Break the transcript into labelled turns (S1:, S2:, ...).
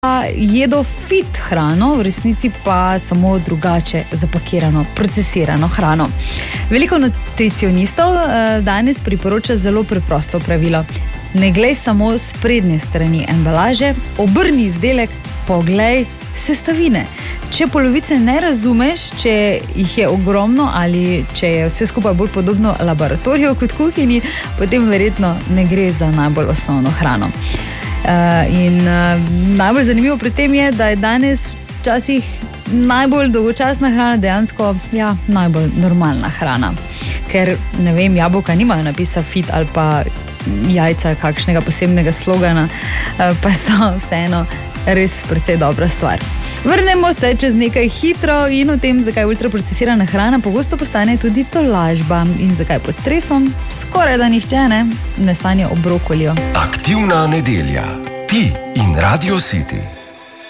S1: jedo fit hrano, v resnici pa samo drugače zapakirano, procesirano hrano. Veliko nutricionistov danes priporoča zelo preprosto pravilo. Ne glej samo s prednje strani embalaže, obrni izdelek, poglej sestavine. Če polovice ne razumeš, če jih je ogromno ali če je vse skupaj bolj podobno laboratoriju kot kuhinji, potem verjetno ne gre za najbolj osnovno hrano. Najbolj zanimivo pri tem je, da je danes včasih najbolj dolgočasna hrana dejansko najbolj normalna hrana. Ker, ne vem, jabolka nimajo napisa fit ali pa jajca kakšnega posebnega slogana, pa so vseeno res precej dobra stvar. Vrnemo se čez nekaj hitro in o tem, zakaj ultraprocesirana hrana pogosto postane tudi tolažba in zakaj pod stresom skoraj da nihče ne sanja o brokoliju.
S2: Aktivna nedelja. Ti in Radio City.